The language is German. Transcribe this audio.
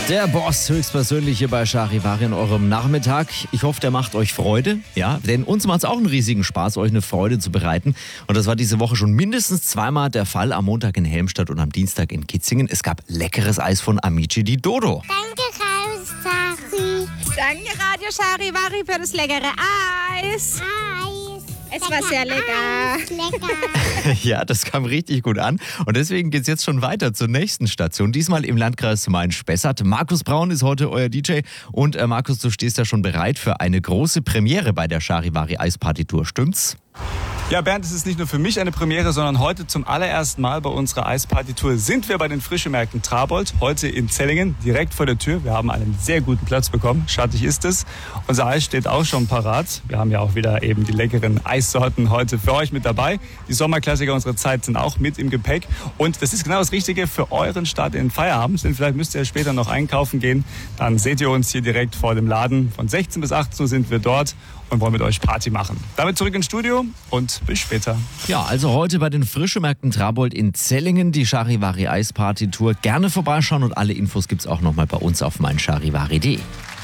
Der Boss höchstpersönlich hier bei Charivari in eurem Nachmittag. Ich hoffe, der macht euch Freude, ja, denn uns macht es auch einen riesigen Spaß, euch eine Freude zu bereiten. Und das war diese Woche schon mindestens zweimal der Fall, am Montag in Helmstedt und am Dienstag in Kitzingen. Es gab leckeres Eis von Amici di Dodo. Danke, Charivari. Danke, Radio Charivari, für das leckere Eis. Es war sehr lecker. Lecker. Ja, das kam richtig gut an. Und deswegen geht es jetzt schon weiter zur nächsten Station. Diesmal im Landkreis Main-Spessart. Markus Braun ist heute euer DJ. Und Markus, du stehst ja schon bereit für eine große Premiere bei der Charivari Eisparty-Tour, stimmt's? Ja, Bernd, es ist nicht nur für mich eine Premiere, sondern heute zum allerersten Mal bei unserer Eisparty-Tour sind wir bei den Frischemärkten Trabold, heute in Zellingen, direkt vor der Tür. Wir haben einen sehr guten Platz bekommen, schattig ist es. Unser Eis steht auch schon parat. Wir haben ja auch wieder eben die leckeren Eissorten heute für euch mit dabei. Die Sommerklassiker unserer Zeit sind auch mit im Gepäck. Und das ist genau das Richtige für euren Start in den Feierabend, denn vielleicht müsst ihr später noch einkaufen gehen. Dann seht ihr uns hier direkt vor dem Laden. Von 16 bis 18 Uhr sind wir dort und wollen mit euch Party machen. Damit zurück ins Studio und bis später. Ja, also heute bei den Frischemärkten Trabold in Zellingen die Charivari Eisparty Tour. Gerne vorbeischauen und alle Infos gibt's auch nochmal bei uns auf meincharivari.de.